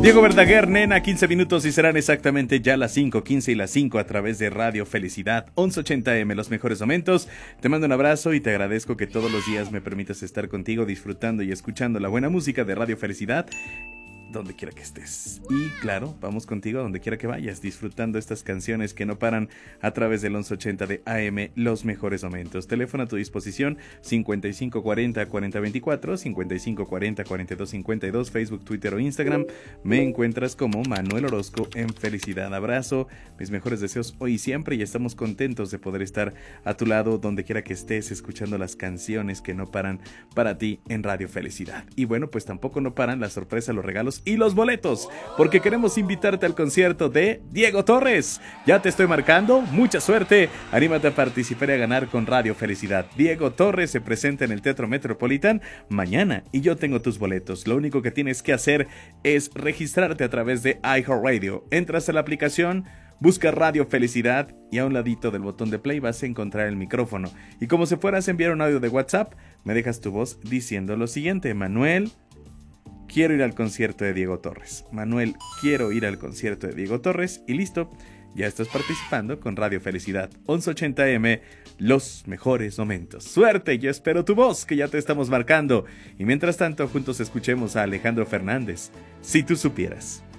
Diego Verdaguer, nena, 15 minutos y serán exactamente ya las 5:15 y las 5 a través de Radio Felicidad, 1180M, los mejores momentos. Te mando un abrazo y te agradezco que todos los días me permitas estar contigo disfrutando y escuchando la buena música de Radio Felicidad, donde quiera que estés. Y claro, vamos contigo a donde quiera que vayas, disfrutando estas canciones que no paran a través del 1180 de AM, los mejores momentos. Teléfono a tu disposición, 5540-4024, 5540-4252, Facebook, Twitter o Instagram. Me encuentras como Manuel Orozco en Felicidad. Abrazo, mis mejores deseos hoy y siempre, y estamos contentos de poder estar a tu lado donde quiera que estés, escuchando las canciones que no paran para ti en Radio Felicidad. Y bueno, pues tampoco no paran las sorpresas, los regalos y los boletos, porque queremos invitarte al concierto de Diego Torres. Ya te estoy marcando, mucha suerte, anímate a participar y a ganar con Radio Felicidad. Diego Torres se presenta en el Teatro Metropolitan mañana y yo tengo tus boletos. Lo único que tienes que hacer es registrarte a través de iHeartRadio. Entras a la aplicación, busca Radio Felicidad y a un ladito del botón de play vas a encontrar el micrófono. Y como si fueras a enviar un audio de WhatsApp, me dejas tu voz diciendo lo siguiente: Manuel, quiero ir al concierto de Diego Torres. Manuel, quiero ir al concierto de Diego Torres. Y listo, ya estás participando con Radio Felicidad, 1180M, los mejores momentos. Suerte, yo espero tu voz, que ya te estamos marcando. Y mientras tanto, juntos escuchemos a Alejandro Fernández, Si tú supieras.